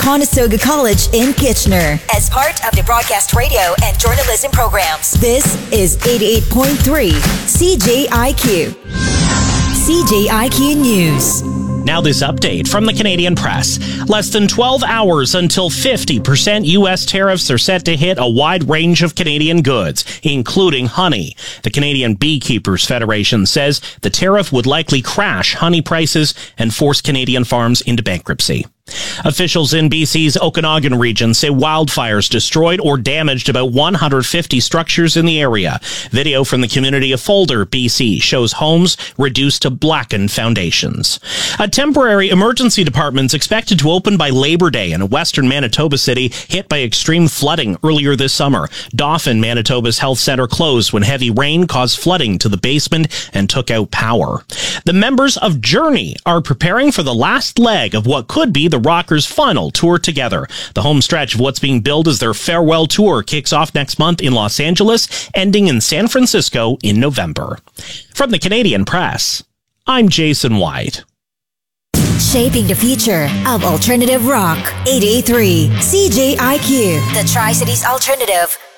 Conestoga College in Kitchener as part of the broadcast radio and journalism programs. This is 88.3 CJIQ. CJIQ News. Now this update from the Canadian Press. Less than 12 hours until 50% U.S. tariffs are set to hit a wide range of Canadian goods, including honey. The Canadian Beekeepers Federation says the tariff would likely crash honey prices and force Canadian farms into bankruptcy. Officials in BC's Okanagan region say wildfires destroyed or damaged about 150 structures in the area. Video from the community of Folder, BC, shows homes reduced to blackened foundations. A temporary emergency department is expected to open by Labor Day in a western Manitoba city hit by extreme flooding earlier this summer. Dauphin, Manitoba's health center, closed when heavy rain caused flooding to the basement and took out power. The members of Journey are preparing for the last leg of what could be the Rockers' final tour together. The home stretch of what's being billed as their farewell tour kicks off next month in Los Angeles, ending in San Francisco in November. From the Canadian Press, I'm Jason White. Shaping the future of alternative rock. 88.3 CJIQ, the Tri-Cities Alternative.